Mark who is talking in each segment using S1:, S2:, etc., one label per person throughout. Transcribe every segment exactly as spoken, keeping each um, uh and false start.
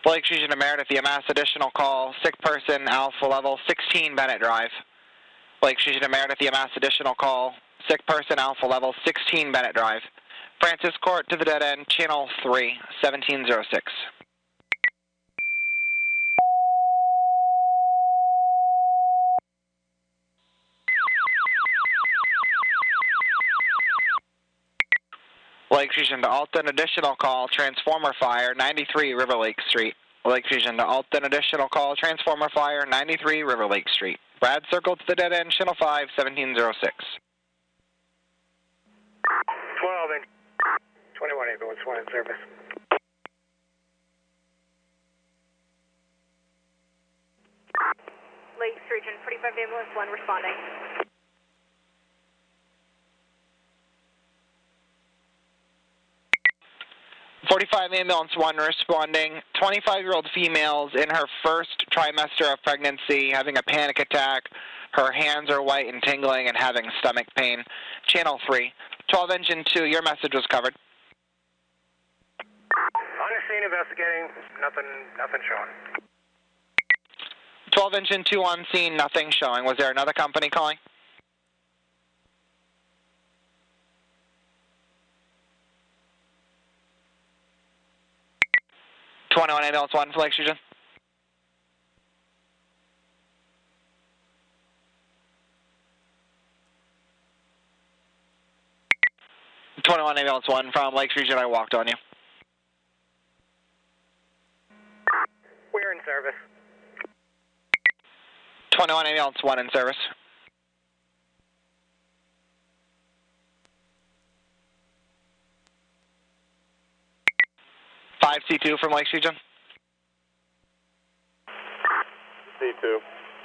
S1: Lakes Region to Meredith, E M S, additional call, sick person, Alpha Level, sixteen Bennett Drive. Lakes Region to Meredith, E M S, additional call, sick person, Alpha Level, sixteen Bennett Drive. Francis Court to the dead end, channel three, seventeen oh six. Lakes Region to Alton, additional call, transformer fire, ninety-three River Lake Street. Lakes Region to Alton, additional call, transformer fire, ninety-three River Lake Street. Brad Circle to the dead end, channel five, seventeen oh six.
S2: twelve and twenty-one ambulance one in service.
S3: Lakes Region, forty-five ambulance one responding.
S1: forty-five ambulance one responding, twenty-five-year-old female's in her first trimester of pregnancy, having a panic attack. Her hands are white and tingling and having stomach pain. Channel three. twelve engine two, your message was covered.
S2: On the scene investigating, nothing, nothing showing.
S1: twelve engine two on scene, nothing showing. Was there another company calling? twenty-one ambulance one for Lakes Region. twenty-one ambulance one from Lakes Region, I walked on you.
S2: We're in service.
S1: twenty-one ambulance one in service. five C two from Lakes Region.
S4: C two.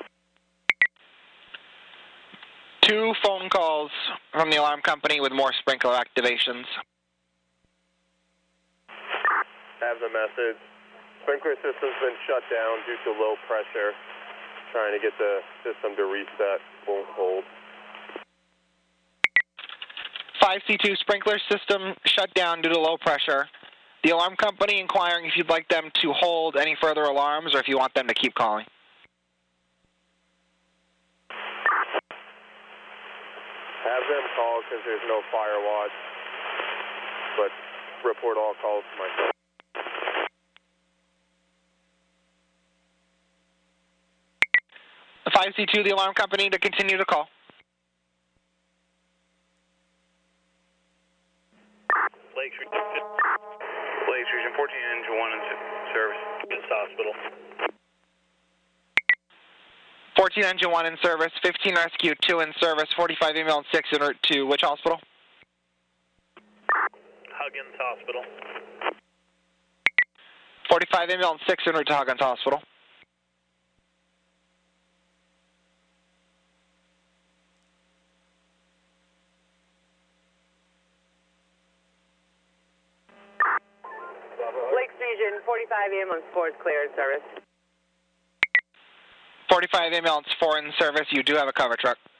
S1: Two phone calls from the alarm company with more sprinkler activations.
S4: Have the message. Sprinkler system's been shut down due to low pressure. Trying to get the system to reset. Won't hold.
S1: five C two sprinkler system shut down due to low pressure. The alarm company inquiring if you'd like them to hold any further alarms or if you want them to keep calling.
S4: Have them call because there's no fire watch, but report all calls to myself.
S1: five C two, the alarm company, to continue to call.
S5: Lakes Region, Lakes Region, fourteen engine one in service. This hospital.
S1: fourteen engine one in service, fifteen rescue two in service, forty-five ambulance six en route to which hospital?
S5: Huggins Hospital.
S1: forty-five ambulance six en route to Huggins Hospital.
S6: Lakes Region, forty-five ambulance four is clear in service.
S1: forty-five ambulance four in service, you do have a cover truck.